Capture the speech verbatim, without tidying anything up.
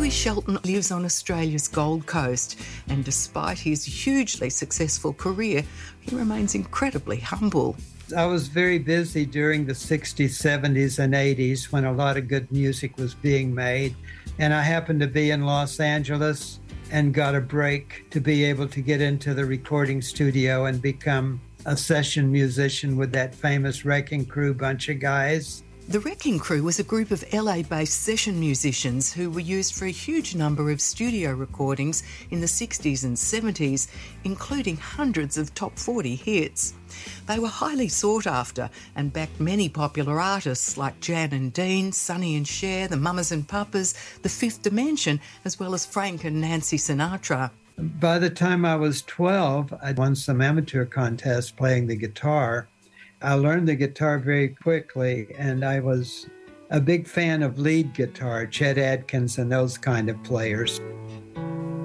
Louis Shelton lives on Australia's Gold Coast, and despite his hugely successful career, he remains incredibly humble. I was very busy during the sixties, seventies, and eighties when a lot of good music was being made. And I happened to be in Los Angeles and got a break to be able to get into the recording studio and become a session musician with that famous Wrecking Crew bunch of guys. The Wrecking Crew was a group of L A-based session musicians who were used for a huge number of studio recordings in the sixties and seventies, including hundreds of top forty hits. They were highly sought after and backed many popular artists like Jan and Dean, Sonny and Cher, the Mamas and Papas, The Fifth Dimension, as well as Frank and Nancy Sinatra. By the time I was twelve, I won some amateur contests playing the guitar. I learned the guitar very quickly, and I was a big fan of lead guitar, Chet Atkins and those kind of players.